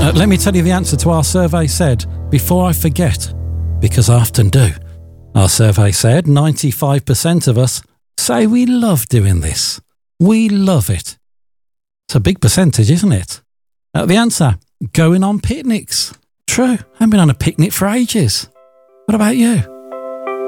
Let me tell you the answer to our survey said, before I forget, because I often do. Our survey said 95% of us say we love doing this. We love it. It's a big percentage, isn't it? The answer, going on picnics. True, I haven't been on a picnic for ages. What about you?